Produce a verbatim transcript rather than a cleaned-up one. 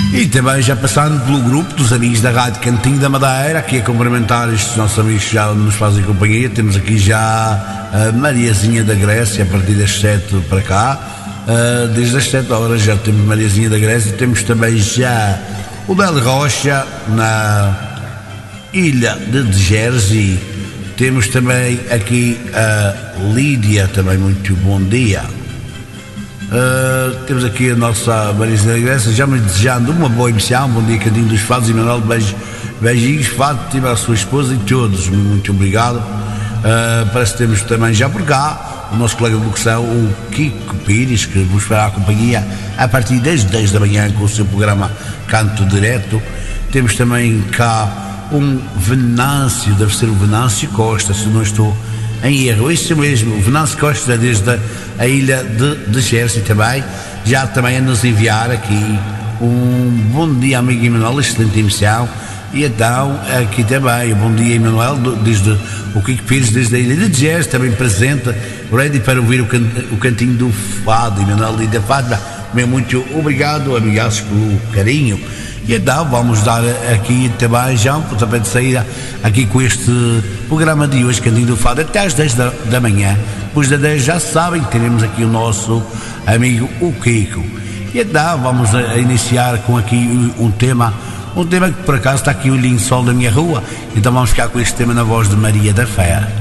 E também já passando pelo grupo dos amigos da Rádio Cantinho da Madeira, aqui a cumprimentar estes nossos amigos que já nos fazem companhia. Temos aqui já a Mariazinha da Grécia, a partir das sete para cá. Uh, desde as sete horas já temos Mariazinha da Grécia. Temos também já o Del Rocha, na ilha de Jersey. Temos também aqui a Lídia, também muito bom dia. Uh, temos aqui a nossa Mariazinha da Grécia, já me desejando uma boa emissão. Bom dia, Cantinho dos Fados, e Manuel, beijo, beijinhos, Fátima, a sua esposa e todos, muito obrigado. Uh, parece que temos também já por cá o nosso colega de locução, o Kiko Pires, que vos fará a companhia a partir das dez da manhã com o seu programa Canto Direto. Temos também cá um Venâncio, deve ser o Venâncio Costa, se não estou em erro, isso mesmo, o Venâncio Costa, desde a, a ilha de, de Jersey também, já também a nos enviar aqui um bom dia, amigo Emanuel, excelente emissão. E então, aqui também, bom dia, Emanuel, desde o Kiko Pires, desde a ilha de Jersey, também presente, ready para ouvir o, can, o cantinho do Fado, Emanuel e da Fátima. Meu muito obrigado, amigaços, pelo carinho. E então vamos dar aqui também já um pontapé de saída aqui com este programa de hoje, Cantinho do Fado, até às dez da, da manhã. Depois das dez já sabem que teremos aqui o nosso amigo o Kiko. E então vamos a, a iniciar com aqui um tema, um tema que por acaso está aqui o linho sol da minha rua. Então vamos ficar com este tema na voz de Maria da Fé.